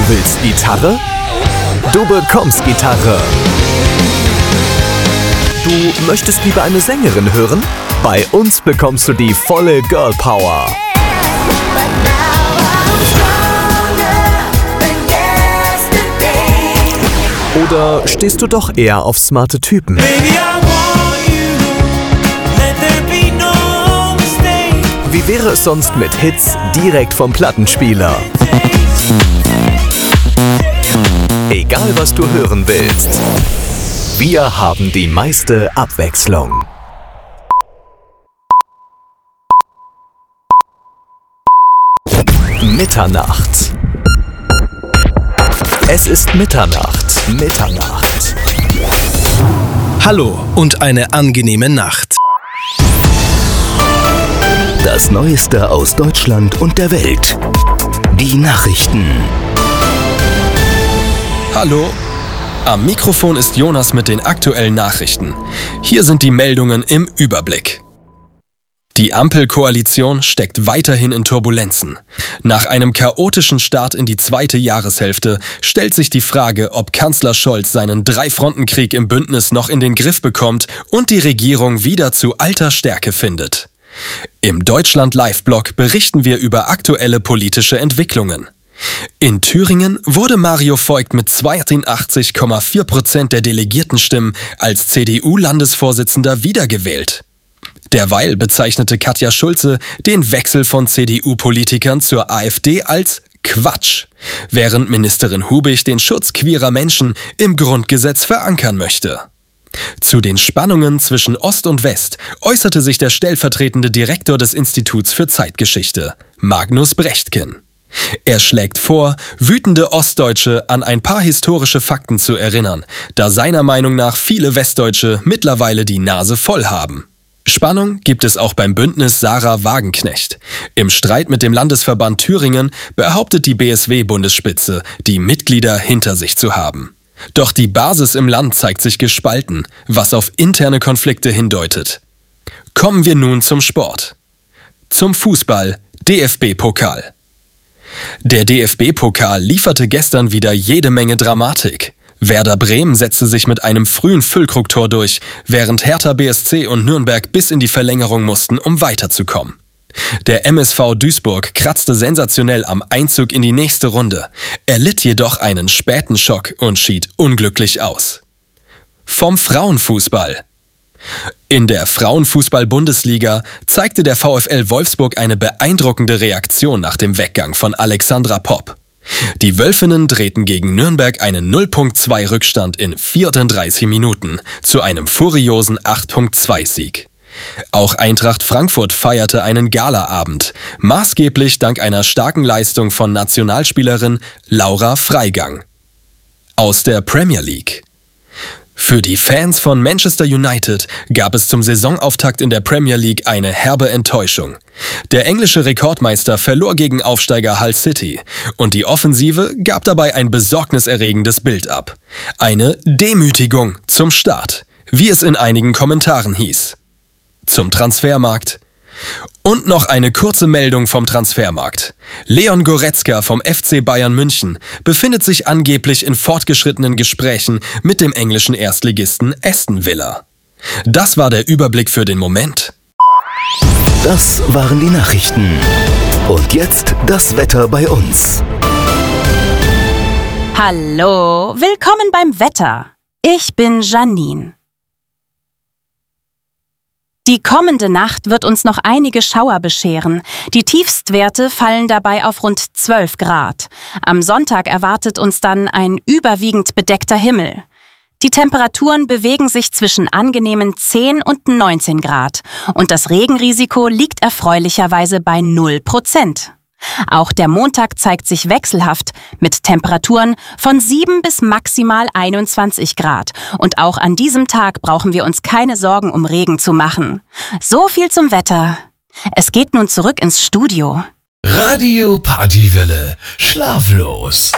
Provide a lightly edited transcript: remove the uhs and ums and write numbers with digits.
willst Gitarre? Du bekommst Gitarre. Du möchtest lieber eine Sängerin hören? Bei uns bekommst du die volle Girl Power. Oder stehst du doch eher auf smarte Typen? Wie wäre es sonst mit Hits direkt vom Plattenspieler? Egal was du hören willst, wir haben die meiste Abwechslung. Mitternacht. Es ist Mitternacht. Hallo und eine angenehme Nacht. Das Neueste aus Deutschland und der Welt. Die Nachrichten. Hallo, am Mikrofon ist Jonas mit den aktuellen Nachrichten. Hier sind die Meldungen im Überblick. Die Ampelkoalition steckt weiterhin in Turbulenzen. Nach einem chaotischen Start in die zweite Jahreshälfte stellt sich die Frage, ob Kanzler Scholz seinen Drei-Fronten-Krieg im Bündnis noch in den Griff bekommt und die Regierung wieder zu alter Stärke findet. Im Deutschland-Live-Blog berichten wir über aktuelle politische Entwicklungen. In Thüringen wurde Mario Voigt mit 82,4% der Delegiertenstimmen als CDU-Landesvorsitzender wiedergewählt. Derweil bezeichnete Katja Schulze den Wechsel von CDU-Politikern zur AfD als Quatsch, während Ministerin Hubig den Schutz queerer Menschen im Grundgesetz verankern möchte. Zu den Spannungen zwischen Ost und West äußerte sich der stellvertretende Direktor des Instituts für Zeitgeschichte, Magnus Brechtken. Er schlägt vor, wütende Ostdeutsche an ein paar historische Fakten zu erinnern, da seiner Meinung nach viele Westdeutsche mittlerweile die Nase voll haben. Spannung gibt es auch beim Bündnis Sarah Wagenknecht. Im Streit mit dem Landesverband Thüringen behauptet die BSW-Bundesspitze, die Mitglieder hinter sich zu haben. Doch die Basis im Land zeigt sich gespalten, was auf interne Konflikte hindeutet. Kommen wir nun zum Sport. Zum Fußball, DFB-Pokal. Der DFB-Pokal lieferte gestern wieder jede Menge Dramatik. Werder Bremen setzte sich mit einem frühen Füllkrug-Tor durch, während Hertha BSC und Nürnberg bis in die Verlängerung mussten, um weiterzukommen. Der MSV Duisburg kratzte sensationell am Einzug in die nächste Runde, erlitt jedoch einen späten Schock und schied unglücklich aus. Vom Frauenfußball. In der Frauenfußball-Bundesliga zeigte der VfL Wolfsburg eine beeindruckende Reaktion nach dem Weggang von Alexandra Popp. Die Wölfinnen drehten gegen Nürnberg einen 0.2 Rückstand in 34 Minuten zu einem furiosen 8.2-Sieg. Auch Eintracht Frankfurt feierte einen Galaabend, maßgeblich dank einer starken Leistung von Nationalspielerin Laura Freigang. Aus der Premier League. Für die Fans von Manchester United gab es zum Saisonauftakt in der Premier League eine herbe Enttäuschung. Der englische Rekordmeister verlor gegen Aufsteiger Hull City und die Offensive gab dabei ein besorgniserregendes Bild ab. Eine Demütigung zum Start, wie es in einigen Kommentaren hieß. Zum Transfermarkt. Und noch eine kurze Meldung vom Transfermarkt. Leon Goretzka vom FC Bayern München befindet sich angeblich in fortgeschrittenen Gesprächen mit dem englischen Erstligisten Aston Villa. Das war der Überblick für den Moment. Das waren die Nachrichten. Und jetzt das Wetter bei uns. Hallo, willkommen beim Wetter. Ich bin Janine. Die kommende Nacht wird uns noch einige Schauer bescheren. Die Tiefstwerte fallen dabei auf rund 12 Grad. Am Sonntag erwartet uns dann ein überwiegend bedeckter Himmel. Die Temperaturen bewegen sich zwischen angenehmen 10 und 19 Grad. Und das Regenrisiko liegt erfreulicherweise bei 0%. Auch der Montag zeigt sich wechselhaft mit Temperaturen von 7 bis maximal 21 Grad. Und auch an diesem Tag brauchen wir uns keine Sorgen um Regen zu machen. So viel zum Wetter. Es geht nun zurück ins Studio. Radio Partywelle. Schlaflos.